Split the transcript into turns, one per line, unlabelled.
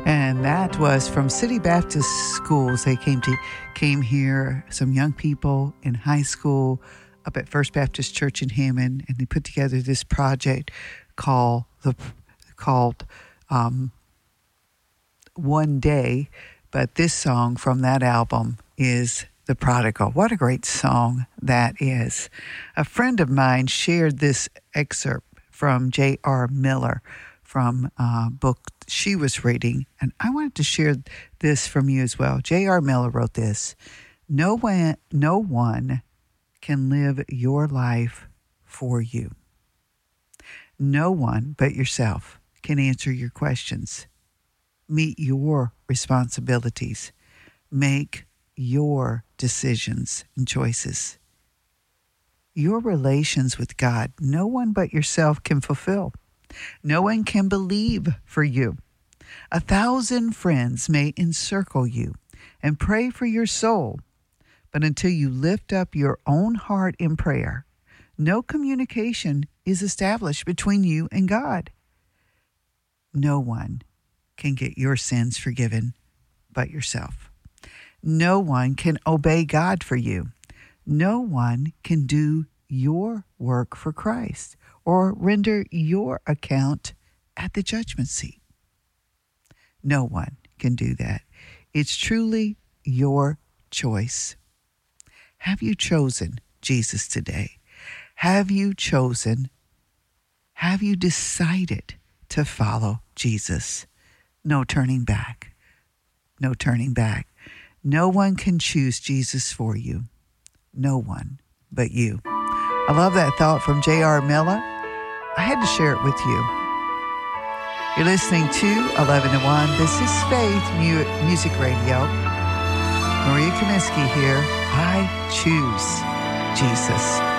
And that was from City Baptist Schools. They came here, some young people in high school up at First Baptist Church in Hammond, and they put together this project called One Day. But this song from that album is The Prodigal. What a great song that is. A friend of mine shared this excerpt from J.R. Miller from a book she was reading, and I wanted to share this from you as well. J.R. Miller wrote this: No one can live your life for you. No one but yourself can answer your questions, meet your responsibilities, make your decisions and choices. Your relations with God, no one but yourself can fulfill. No one can believe for you. 1,000 friends may encircle you and pray for your soul, but until you lift up your own heart in prayer, no communication is established between you and God. No one can get your sins forgiven but yourself. No one can obey God for you. No one can do your work for Christ or render your account at the judgment seat. No one can do that. It's truly your choice. Have you chosen Jesus today? Have you decided to follow Jesus? No turning back. No turning back. No one can choose Jesus for you. No one but you. I love that thought from J.R. Miller. I had to share it with you. You're listening to 11 to 1. This is Faith Music Radio. Maria Kaminsky here. I choose Jesus.